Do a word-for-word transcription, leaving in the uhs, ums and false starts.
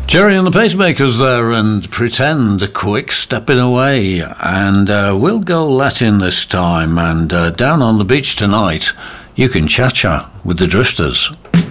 Jerry and the Pacemakers there, and Pretend, quick stepping away, and uh, we'll go Latin this time, and uh, down on the beach tonight, you can cha-cha with the Drifters.